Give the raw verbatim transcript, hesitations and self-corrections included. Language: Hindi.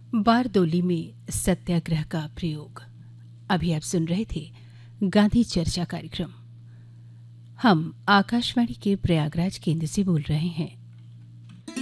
बारदोली में सत्याग्रह का प्रयोग। अभी आप सुन रहे थे गांधी चर्चा कार्यक्रम। हम आकाशवाणी के प्रयागराज केंद्र से बोल रहे हैं।